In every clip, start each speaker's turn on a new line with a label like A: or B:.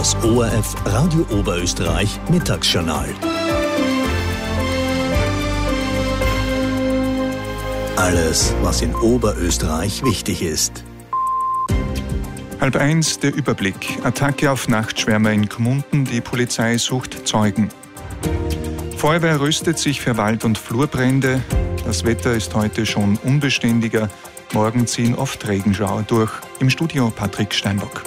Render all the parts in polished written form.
A: Das ORF Radio Oberösterreich Mittagsjournal. Alles, was in Oberösterreich wichtig ist.
B: 12:30 der Überblick. Attacke auf Nachtschwärmer in Gmunden. Die Polizei sucht Zeugen. Feuerwehr rüstet sich für Wald- und Flurbrände. Das Wetter ist heute schon unbeständiger. Morgen ziehen oft Regenschauer durch. Im Studio Patrick Steinbock.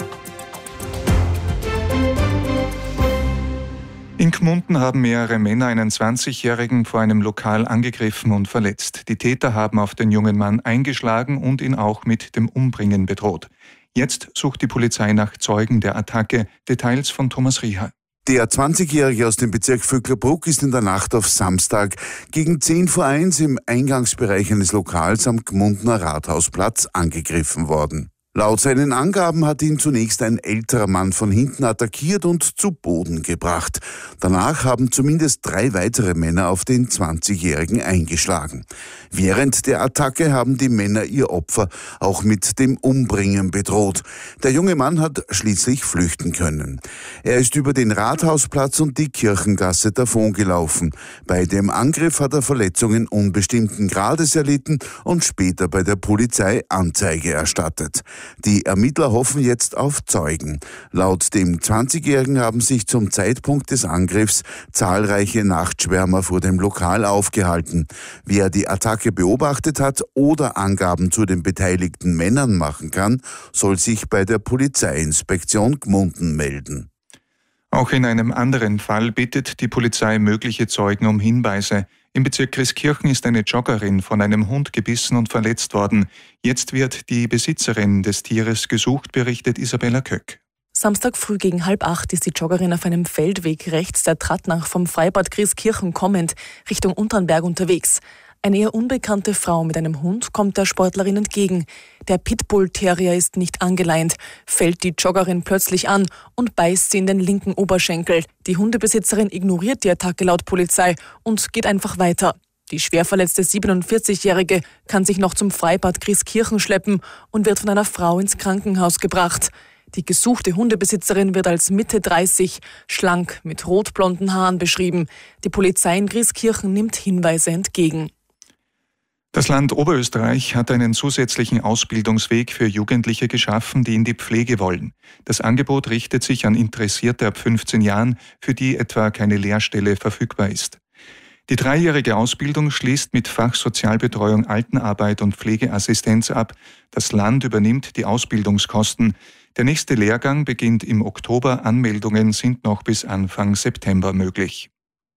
B: In Gmunden haben mehrere Männer einen 20-Jährigen vor einem Lokal angegriffen und verletzt. Die Täter haben auf den jungen Mann eingeschlagen und ihn auch mit dem Umbringen bedroht. Jetzt sucht die Polizei nach Zeugen der Attacke. Details von Thomas Rieher.
C: Der 20-Jährige aus dem Bezirk Vöcklerbruck ist in der Nacht auf Samstag gegen 10:01 im Eingangsbereich eines Lokals am Gmundener Rathausplatz angegriffen worden. Laut seinen Angaben hat ihn zunächst ein älterer Mann von hinten attackiert und zu Boden gebracht. Danach haben zumindest 3 weitere Männer auf den 20-Jährigen eingeschlagen. Während der Attacke haben die Männer ihr Opfer auch mit dem Umbringen bedroht. Der junge Mann hat schließlich flüchten können. Er ist über den Rathausplatz und die Kirchengasse davongelaufen. Bei dem Angriff hat er Verletzungen unbestimmten Grades erlitten und später bei der Polizei Anzeige erstattet. Die Ermittler hoffen jetzt auf Zeugen. Laut dem 20-Jährigen haben sich zum Zeitpunkt des Angriffs zahlreiche Nachtschwärmer vor dem Lokal aufgehalten. Wer die Attacke beobachtet hat oder Angaben zu den beteiligten Männern machen kann, soll sich bei der Polizeiinspektion Gmunden melden.
B: Auch in einem anderen Fall bittet die Polizei mögliche Zeugen um Hinweise. Im Bezirk Christkirchen ist eine Joggerin von einem Hund gebissen und verletzt worden. Jetzt wird die Besitzerin des Tieres gesucht, berichtet Isabella Köck.
D: Samstag früh gegen 7:30 ist die Joggerin auf einem Feldweg rechts der Trattnach vom Freibad Christkirchen kommend Richtung Unternberg unterwegs. Eine eher unbekannte Frau mit einem Hund kommt der Sportlerin entgegen. Der Pitbull-Terrier ist nicht angeleint, fällt die Joggerin plötzlich an und beißt sie in den linken Oberschenkel. Die Hundebesitzerin ignoriert die Attacke laut Polizei und geht einfach weiter. Die schwerverletzte 47-Jährige kann sich noch zum Freibad Christkirchen schleppen und wird von einer Frau ins Krankenhaus gebracht. Die gesuchte Hundebesitzerin wird als Mitte 30, schlank, mit rotblonden Haaren beschrieben. Die Polizei in Christkirchen nimmt Hinweise entgegen.
B: Das Land Oberösterreich hat einen zusätzlichen Ausbildungsweg für Jugendliche geschaffen, die in die Pflege wollen. Das Angebot richtet sich an Interessierte ab 15 Jahren, für die etwa keine Lehrstelle verfügbar ist. Die 3-jährige Ausbildung schließt mit Fachsozialbetreuung, Altenarbeit und Pflegeassistenz ab. Das Land übernimmt die Ausbildungskosten. Der nächste Lehrgang beginnt im Oktober. Anmeldungen sind noch bis Anfang September möglich.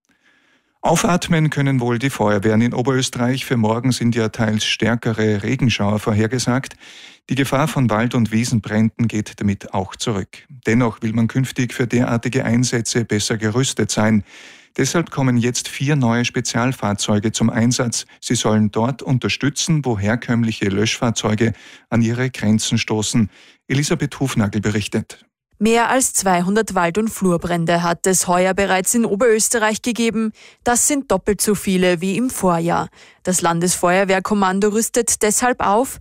B: Aufatmen können wohl die Feuerwehren in Oberösterreich. Für morgen sind ja teils stärkere Regenschauer vorhergesagt. Die Gefahr von Wald- und Wiesenbränden geht damit auch zurück. Dennoch will man künftig für derartige Einsätze besser gerüstet sein. Deshalb kommen jetzt 4 neue Spezialfahrzeuge zum Einsatz. Sie sollen dort unterstützen, wo herkömmliche Löschfahrzeuge an ihre Grenzen stoßen. Elisabeth Hufnagel berichtet.
E: Mehr als 200 Wald- und Flurbrände hat es heuer bereits in Oberösterreich gegeben. Das sind doppelt so viele wie im Vorjahr. Das Landesfeuerwehrkommando rüstet deshalb auf.